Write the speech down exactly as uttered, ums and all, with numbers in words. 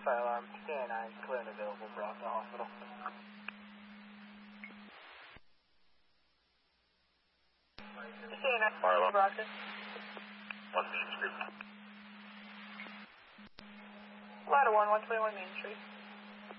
Fire alarm, C A nine, clear and available for Austin Hospital. C A nine, fire alarm. Roger. one Main Street. Ladder one, one twenty-one Main Street.